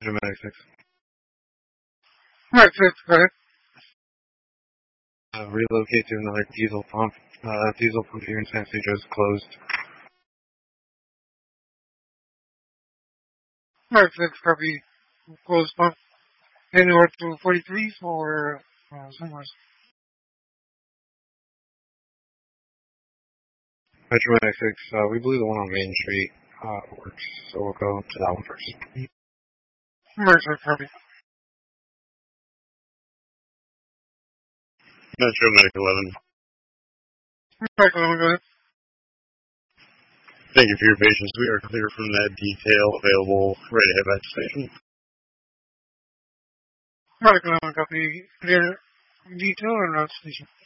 Dramatic 6. Right, 6, go ahead. Relocate to another diesel pump. Diesel pump here in San Pedro is closed. Right, 6, copy. Close pump. Anywhere to 43 or somewhere. Dramatic 6, we believe the one on Main Street works, so we'll go to that one first. Right, 6, copy. Metro Medic 11. Right, go ahead. Thank you for your patience. We are clear from that detail, available, ready to head back to station. Right, copy. Clear detail or not station?